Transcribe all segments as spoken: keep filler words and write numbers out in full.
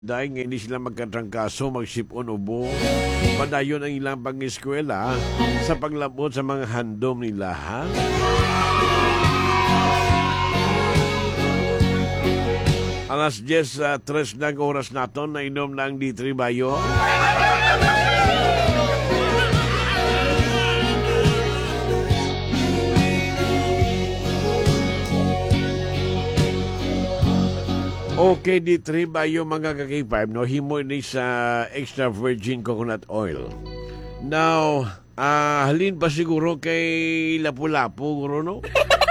Dahil nga hindi sila magkatrangkaso, magsipon ubo. Padayon ang ilang pang-eskwela sa paglabot sa mga handom nila, ha? Alas diyes, uh, tres na oras naton na inom ng D three Bayo. Okay, D three Bayo mga ka-K five, no? Himo ni sa extra virgin coconut oil. Now, uh, halin pa siguro kay Lapu-Lapu, guro, no?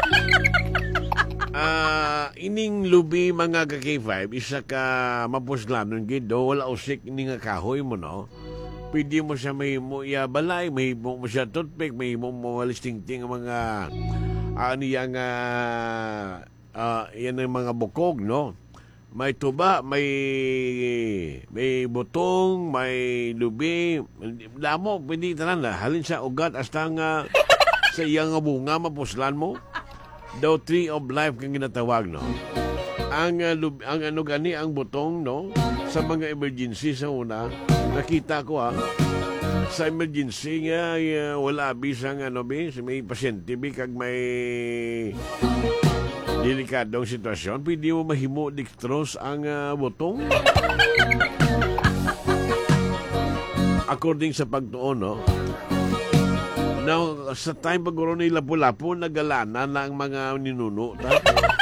Uh, ining lubi mga ka-K five, isa ka mapuslanon gido, wala usik ini nga kahoy mo, no? Pwede mo siya may mo iya balay, may mo mo siya toothpick, may mo mo listing-ting mga ano yang uh, uh, yan ang mga bukog, no? May tuba, may may butong, may lubi, damo, pwede tanan na. Halin sa ugat, hasta nga sa iyang bunga, mapuslan mo. Daw tree of life kang ginatawag, no? Ang, uh, lub, ang ano gani, ang butong, no? Sa mga emergency sa una, nakita ko, ha? Sa emergency nga, uh, wala bisang ano, bis, may pasyente, bi, kag may delikadong sitwasyon, pwede mo mahimo dextrose ang uh, butong. According sa pagtuon, no? Now, sa time paguro ni Lapu-Lapu, nagalana na ang mga ninuno. Ta?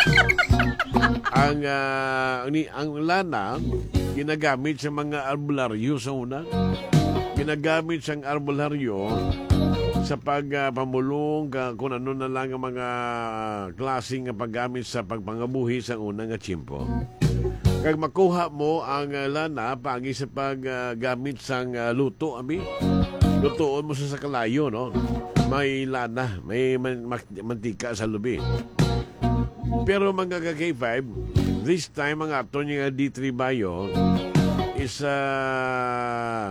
ang, uh, ni, ang lana, ginagamit sa mga albularyo sa una. Ginagamit sa albularyo sa pagpamulong, uh, kung ano na lang ang mga klaseng paggamit sa pagpangabuhi sa unang tsimpo. Kag makuha mo ang uh, lana, pagi sa paggamit uh, sa uh, luto, abi, lutoon mo sa sakalayo, no? May lana, may man, mantika sa lubi. Pero mga ka-K five, this time ang ato niya D three Bayo is uh,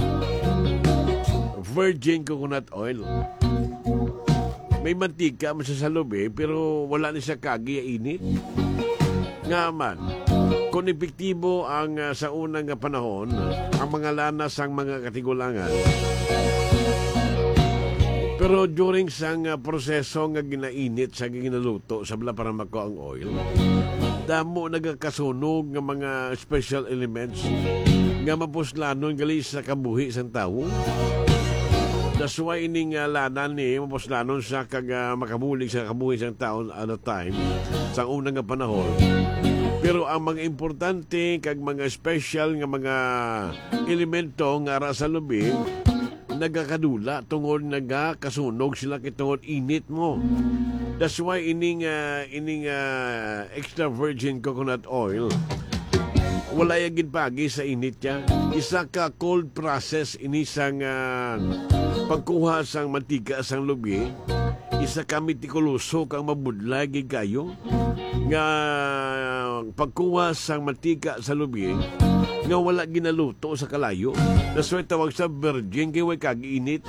virgin coconut oil. May mantika mo sa lubi, pero wala ni siya kagi init. Nga man, kung epektibo ang uh, sa unang panahon, ang mga lanas ang mga katigulangan. Pero during sang uh, proseso nga ginainit sa ginaluto sa bala para mako ang oil, damo nagakasunog ng mga special elements nga mapuslanon gali sa kabuhi sang tawo. That's why ining uh, lanan ni mapuslanon sa kag uh, makabulig sa kabuhi sang taon at a time sa unang nga panahon. Pero ang mga importante kag mga special nga mga elemento nga ara sa lubi, nagakadula tungod nagakasunog sila kitungod init mo. That's why ining uh, ining uh, extra virgin coconut oil wala yagid pagi sa init niya. Isa ka cold process ini sang uh, pagkuha sang mantika sang lubi. Isa ka mitikuloso kang mabudlay gid kayo nga pagkuha sang mantika sa lubi nga wala ginaluto sa kalayo. That's why tawag sa virgin kay way kagiinit.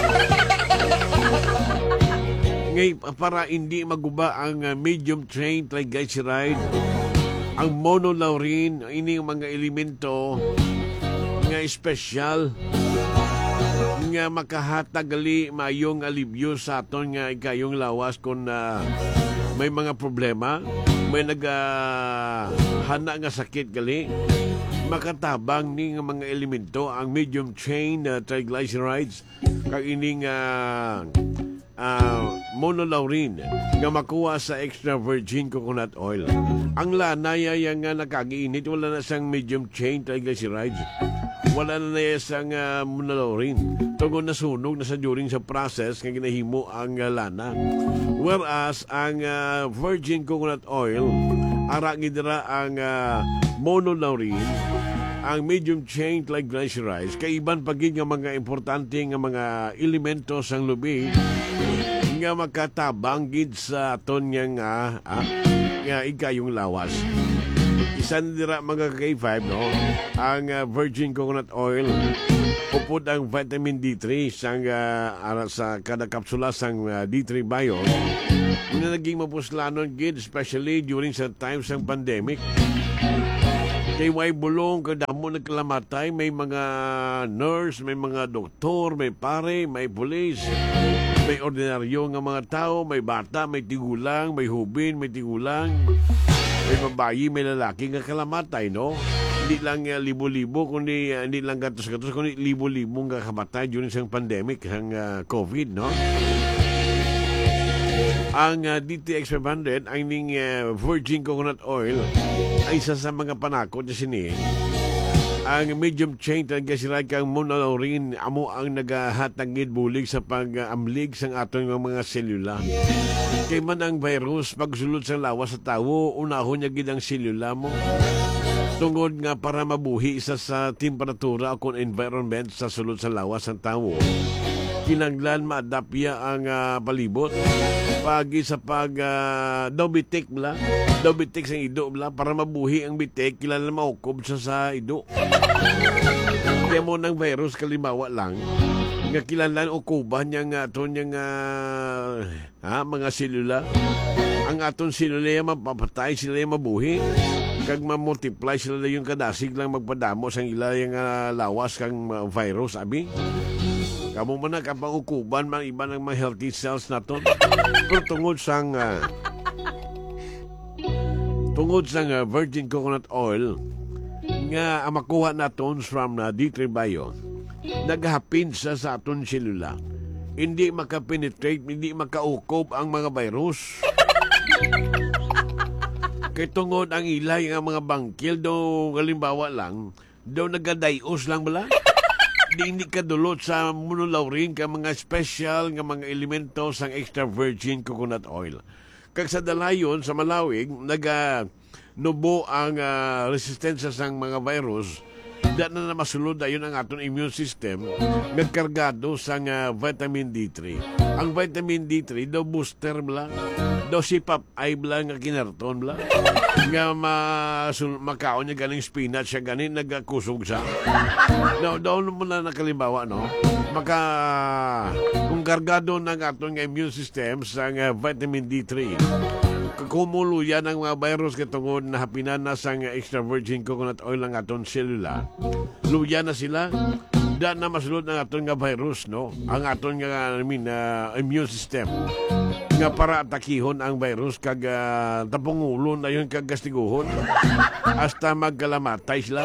Ngay para hindi maguba ang uh, medium chain triglyceride, ang monolaurin, ini mga elemento nga espesyal nga makahatagali mayong alibyo sa aton nga ikayong lawas kung uh, may mga problema, may nagahana uh, nga sakit gali. Makatabang ni nga mga elemento ang medium chain uh, triglycerides kag ining uh, uh, monolaurin nga makuha sa extra virgin coconut oil. Ang lanaya yang nga nakagiinit, wala na siyang medium chain triglycerides, wala na na siyang uh, monolaurin. Tungod na sunog na sa during sa process nga ginahimo ang uh, lana. Whereas ang uh, virgin coconut oil, ara gidra ang uh, monolaurin, ang medium chain triglycerides, kaiban pagig nga mga importante nga mga elemento sang lubi nga makatabang gid sa aton nga ah, nga ikayong lawas. Isan dira mga K five, no? Ang uh, virgin coconut oil upod ang vitamin D three sang uh, ara sa kada kapsula sang uh, D three Bayo na naging mapuslanon gid especially during sa times ng pandemic. Kay way bulong, kadamo nagkalamatay, may mga nurse, may mga doktor, may pare, may pulis, may ordinaryo nga mga tao, may bata, may tigulang, may hubin, may tigulang, may babayi, may lalaki nga kalamatay, no? Hindi lang uh, libo-libo, kundi uh, hindi lang gatos-gatos, kundi libo-libo nga kamatay during sa pandemic, ang uh, COVID, no? Ang uh, D T X five hundred, ang ning uh, virgin coconut oil, ay isa sa mga panakot na sini. Ang medium chain talaga sila kang monolaurin amo ang nagahatagid bulig sa pag-amlig sa aton mga selula. Kay man ang virus pagsulod sa lawas sa tawo, unahon niya gid ang selula mo. Tungod nga para mabuhi isa sa temperatura o kung environment sa sulod sa lawas ng tawo. Kinanglan maadapya ang uh, palibot pagi sa pag uh, daw bitik bla daw bitik sa ido bla para mabuhi ang bitik kilala maukob sa sa ido. Kaya mo ng virus kalimawa lang nga kilalan o kuban niya nga aton niya nga ha, mga selula. Ang aton selula yung mapapatay, sila yung mabuhi kag ma-multiply sila yung kadasig lang magpadamo sa ila yung uh, lawas kang uh, virus abi. Kamu man na kapag ukuban mang iba ng mga healthy cells naton. Pero tungod sang uh, tungod sang uh, virgin coconut oil nga makuha naton from uh, D three Bio, naghapin sa sa aton selula. Hindi makapenetrate, hindi makaukob ang mga virus. Kay tungod ang ilay ang mga bangkil do halimbawa lang, do nagadayos lang bala. Di hindi kadulot sa monolaurin ka mga special nga mga elemento sang extra virgin coconut oil. Kag sa dalayon sa Malawig naga nubo ang uh, resistensya sang mga virus. Da na na masulod ayon ang aton immune system nagkargado sang uh, vitamin D three. Ang vitamin D three do booster bla, do sipap ay bla nga kinarton bla. Nga ma makaon niya ganing spinach siya ganin nagakusog sa. No, doon mo na nakalimbawa no. Maka kung kargado ng aton nga immune system sang uh, vitamin D three. Kumuluyan ang mga virus katungod na hapinan na sang extra virgin coconut oil ng aton selula. Luya na sila. Da na masulod ng aton nga virus, no? Ang aton nga I mean, uh, immune system. Nga para atakihon ang virus kag uh, tapungulo na yun kag gastiguhon. Hasta magkalamatay sila.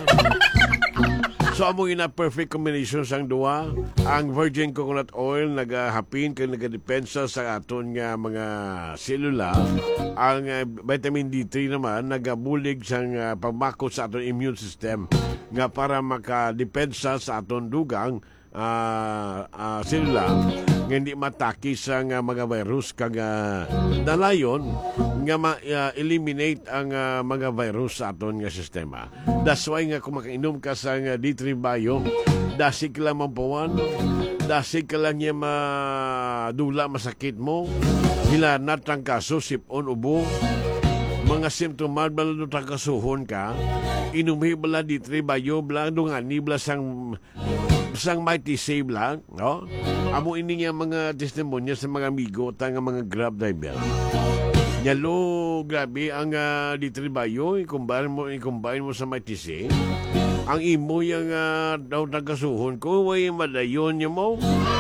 So amo ina perfect combination sang duwa. Ang virgin coconut oil nagahapin kag nagadepensa sa aton nga mga selula. Ang uh, vitamin D three naman nagabulig sang uh, pagmakot sa aton immune system nga para makadepensa sa aton dugang uh, uh, selula nga hindi mataki sa nga mga virus kag uh, dalayon nga ma-eliminate uh, ang uh, mga virus sa aton nga sistema. That's why nga kung makainom ka sa uh, D three Bio, dasig lang mampawan, dasig ka lang niya madula masakit mo, hilanat ang kaso, sipon, ubo, mga simptomas bala no kasuhon ka, inumi bala D three Bio, bala dungani bala sang sang mighty save lang, no? Amo ini nga mga testimonya sa mga amigo ta nga mga grab driver. Nyalo, grabe ang uh, D three Bio, i-combine mo, i-combine mo sa mighty save. Ang imo yung uh, daw nagkasuhon ko, way madayon niya mo.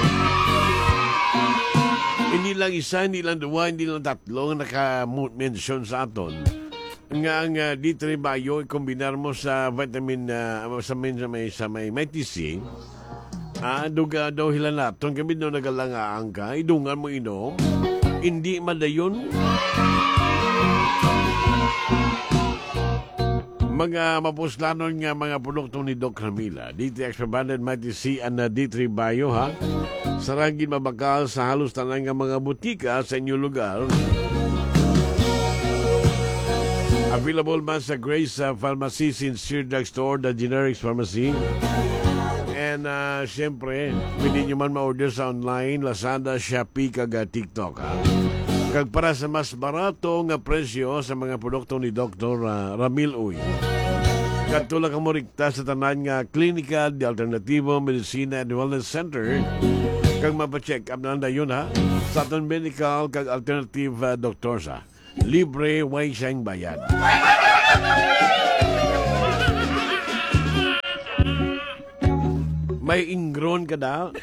Hindi lang isa, hindi lang dua, hindi lang tatlo naka-mention sa aton. Nga ang uh, D three Bio, i-combinar mo sa vitamin, uh, sa may, sa may, sa may mighty save. Ah, duga daw hila naton, kami daw nagalangaan ka, idungan mo inom. Hindi madayon. Mga mapuslanon nga mga produkto ni Doc Camila, D T X five hundred Mighty C and D three Bio ha. Sarangin mabakal sa halos tanang nga mga butika sa inyong lugar. Available man sa Grace uh, Pharmacy, Sincere Drug Store, The Generics Pharmacy. And uh, siyempre, pwede nyo man ma-order sa online, Lazada, Shopee, kag TikTok. Ha? Kag para sa mas barato nga presyo sa mga produkto ni Doctor Uh, Ramil Uy. Kag tulak mo rikta sa tanan nga klinika di Alternativo Medicina and Wellness Center. Kag mapacheck up na yun ha. Sa aton medical kag alternative uh, doctor sa. Libre, way siyang bayad. May ingron ka daw.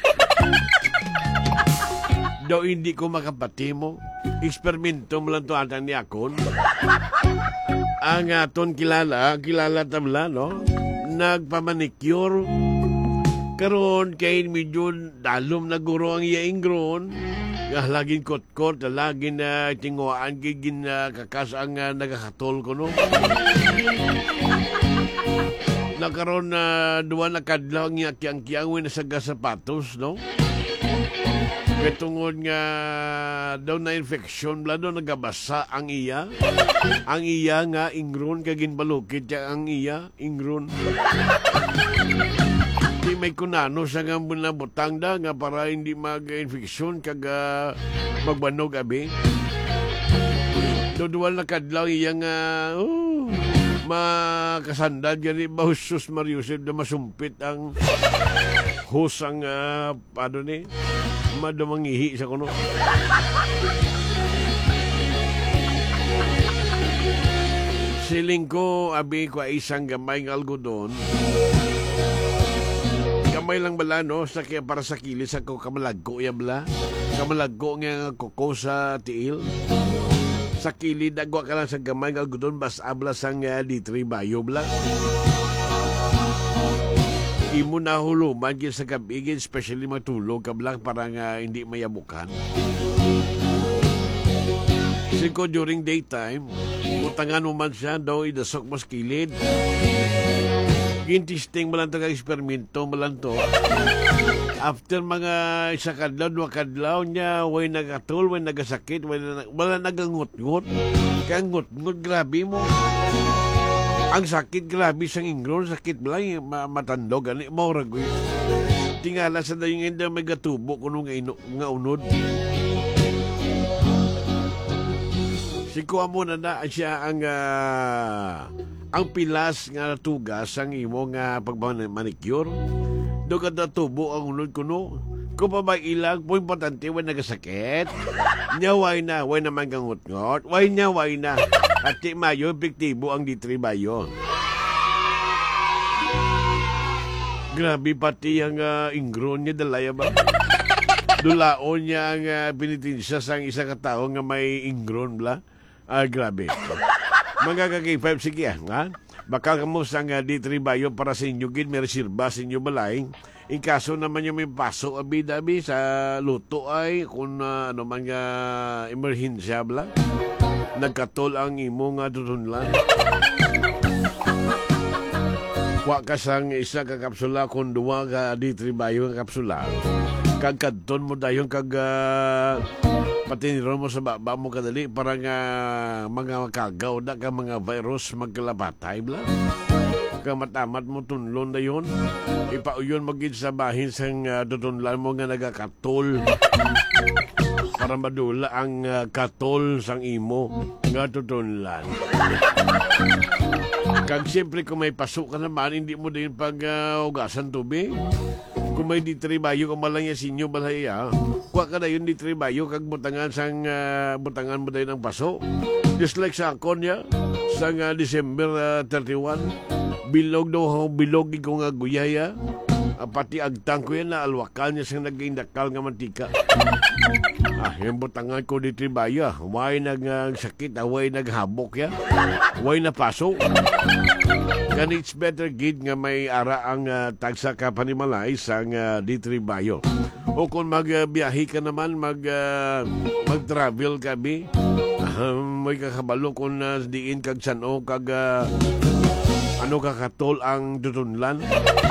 Daw hindi ko makapati mo. Eksperimento mo lang to ata ni akon. Ang aton kilala, kilala tamla, no? Nagpamanicure. Karon kay medyo dalom na guro ang iya ingron. Nga laging kot-kot, laging na uh, tinguaan, gigin na uh, kakas ang uh, nagakatol ko, no? Nakaroon na uh, duwa na kadlaw ang iya kiyang-kiyang na sa sapatos, no? Katungod nga daw na infection, bla daw nagabasa ang iya. Ang iya nga ingron, kagin balukit siya ang iya, ingron. Di may kunano sa nga muna butang da nga para hindi mag-infeksyon kag uh, magbanog abi. Dudual na kadlaw iya nga oh, makasandad gani ba Jesus Mariusip na masumpit ang hos ang uh, ano ni madamangihi sa kuno. Siling ko abi ko ay isang gamay ng algodon. Kamay lang bala, no? Sa kaya para sa kilis ako kamalagko ya bala. Kamalagko nga kuko sa tiil. Sa kilid, agwa ka lang sa gamay ng algodon, bas abla sang uh, ditri bayo bala. Imo na huluman yun sa gabigin, especially matulog ka bala para nga hindi mayabukan. Siko during daytime, utangan mo man siya, daw idasok mas kilid. Gintisting mo lang ito ka-eksperimento mo lang ito. After mga isa kadlaw, dua kadlaw niya, way nagatul, way nagasakit, way na, wala nagangut-ngut. Kaya ngut-ngut, grabe mo. Ang sakit, grabe sang ingron, sakit mo lang, matandog, gani, maurag ko. Tingala sa dayung hindi may gatubo kuno nga, ino, nga unod. Sikuha mo na na siya ang... Uh, ang pilas nga tugas ang imo nga pagmanicure. Doon ka tubo ang unod kuno. Kung pa ba ilang, po importante, way nagasakit. Nyaway na, way na magangot-ngot. Way nya, way na. At di mayo, epektibo ang ditri bayo. Grabe pati ang uh, ingron niya, dalaya ba? Dulaon niya ang uh, pinitinsya sa isang katao nga may ingron, bla. Ah, grabe. Mga ka-K five, sige ha? Baka kamo sa uh, ditri bayo para sa inyo gid, may reserba sa inyo balay. In kaso naman yung may paso abi-dabi sa luto ay kung uh, ano man nga uh, emerhensya bla. Nagkatol ang imo nga tutunlan. Wa ka sang isa ka kapsula kung duwa ka ditri bayo nga kapsula. Kag kadton mo dayon kag uh, patiniro mo sa baba mo kadali para nga mga kagaw na ka mga virus magkalabatay bla. Kamatamat mo tunlon na yun. Ipauyon magid sa bahin sang uh, tutunlan mo nga nagakatol. Para madula ang uh, katol sang imo nga tutunlan. Kag siyempre kung may pasok ka naman, hindi mo din pag uh, ugasan tubig. Kung may ditri bayo, kung malang ya sinyo balaya, kuha ka na yun ditri bayo, kag butangan sang uh, butangan mo din ang paso. Just like sa akon ya, sang uh, December uh, thirty-one, bilog daw, bilog ikaw nga guyaya. Uh, pati agtang ko yan na alwakal niya sang nag-indakal nga mantika. Ah, yung butangan ko ditri bayo, way nag uh, sakit, way naghabok ya, way na paso. Kan it's better gid nga may ara ang uh, tagsa ka panimalay sang uh, ditri bayo. O kung magbiyahe uh, ka naman, mag uh, mag-travel ka bi, uh, may kakabalo kung uh, diin kag sano kag uh, ano kakatol ang tutunlan.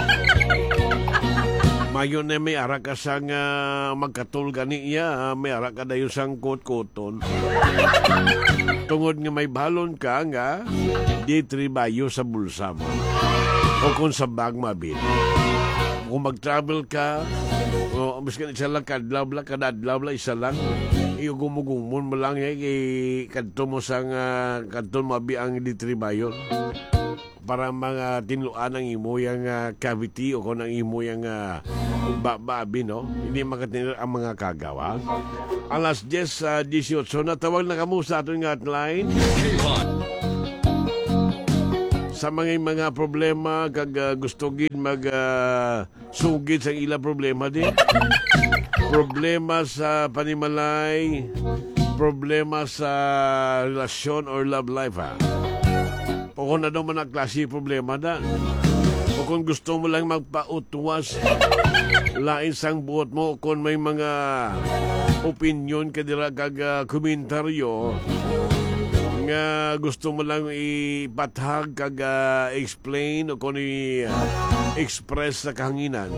Mayon na may ara ka sang uh, magkatol gani iya, uh, may ara ka dayo sang kot-koton. Tungod nga may balon ka nga ditri bayo sa bulsa mo. O kung sa bag mabili. Kung mag-travel ka, o miskan isa lang kadlaw lang, kadadlaw lang, isa lang, iyo gumugumon mo lang, eh, kadto mo sang, uh, kadto mabi ang ditri bayo. Para mga tinluan ang imo yung uh, cavity o kung ang imo yung uh, babi, no? Hindi makatinir ang mga kagawa. Alas diyes, uh, eighteen, na tawag na kamo sa ating hotline. sa mga mga problema kag uh, gusto gid mag uh, sugid sa ilang problema din. Problema sa panimalay, problema sa relasyon or love life ha. O kung ano man ang klase problema na. O kung gusto mo lang magpautwas, lain sang buot mo kung may mga opinion ka dira kag uh, komentaryo nga gusto mo lang ipathag kag uh, explain o kung i-express sa kahanginan.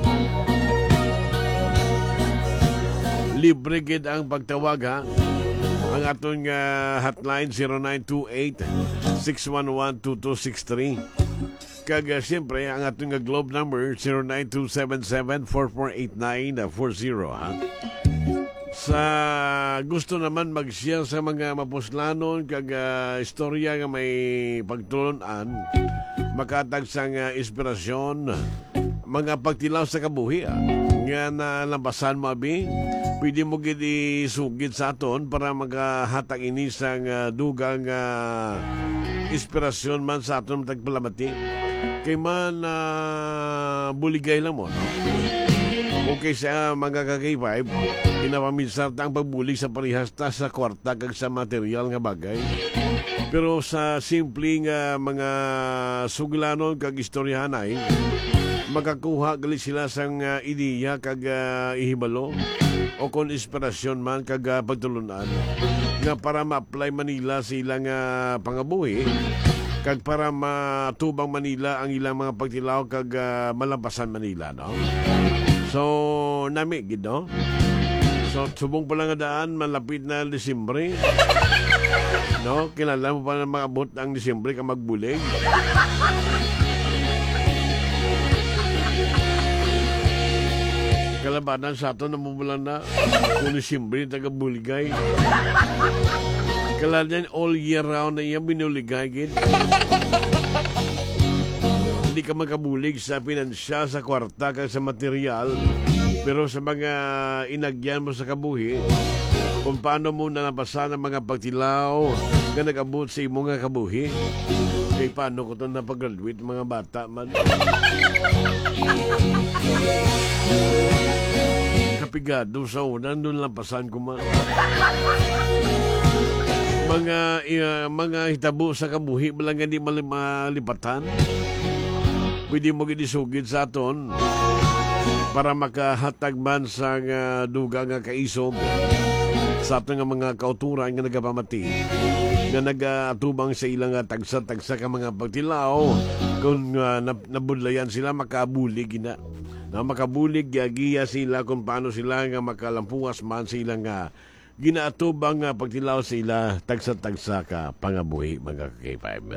Libre gid ang pagtawag ha. Ang atong uh, hotline zero nine two eight, six one one, two two six three. Kag uh, siyempre ang atong uh, globe number zero nine two seven seven, four four eight nine four zero ha. Sa gusto naman mag-share sa mga mapuslanon kag uh, istorya nga may pagtulunan, makatag sang uh, inspirasyon, mga pagtilaw sa kabuhi ah, nga nalabasan mo abi, pwede mo gid isugid sa aton para magahatag ini sang uh, dugang uh, inspirasyon man sa aton tagpalamati. Kay man uh, buligay lang mo, no? Okay sa mga ka-K five, pinapaminsar ang pagbulig sa parihas ta sa kwarta kag sa material nga bagay. Pero sa simpleng uh, mga suglanon kag istoryahanay, makakuha gali sila sang uh, ideya kag uh, ihibalo o kon inspirasyon man kag uh, pagtulunan nga para ma-apply Manila sa ilang uh, pangabuhi kag para matubang Manila ang ilang mga pagtilaw kag uh, malampasan Manila, no? So, nami, gid, no? So, subong pa lang nga daan, malapit na Disyembre. No? Kilala mo pa na makabot ang Disyembre ka magbulig. Kalabanan sa ato, namumulan na kung Disyembre, taga-buligay. Kalabanan all year round na iya, binuligay, gid. Hindi ka makabulig sa pinansya, sa kwarta, kag sa material. Pero sa mga inagyan mo sa kabuhi, kung paano mo nalabasan ang mga pagtilaw na nag-abot sa imo nga kabuhi, kay paano ko ito napag-graduate mga bata man. Kapigado sa unan, doon lampasan ko man. Mga, uh, mga hitabo sa kabuhi, malang hindi malipatan. Pwede mo ginisugid sa aton para makahatag man sa uh, duga nga kaisog sa aton nga mga kauturan nga nagapamati nga nagatubang sa ilang uh, tagsa-tagsa ka mga pagtilaw kung uh, nabudlayan sila makabulig na na makabulig giya sila kung paano sila nga makalampuas man sa ilang uh, ginaatubang uh, pagtilaw sa ila tagsa-tagsa ka pangabuhi mga K five.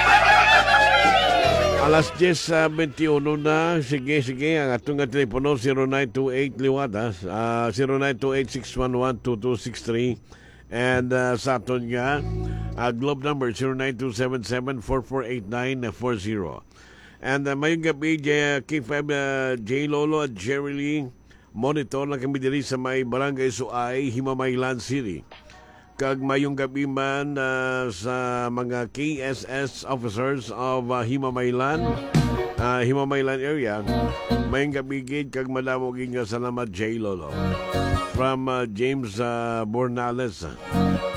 Alas diyes twenty-one na. Sige, sige. Ang atong nga telepono zero nine two eight liwatas. Uh, zero nine two eight, six one one, two two six three. And uh, sa aton nga uh, globe number zero nine two seven seven, four four eight nine four zero. And uh, mayong gabi K five uh, J Lolo at Jerry Lee. Monitor na kami diri sa may Barangay Suay, Himamaylan City. Kag mayong gabi man uh, sa mga K S S officers of uh, Himamaylan, uh, Himamaylan area. Mayong gabi gid kag madamo gid nga salamat J Lolo. From uh, James uh, Bornales.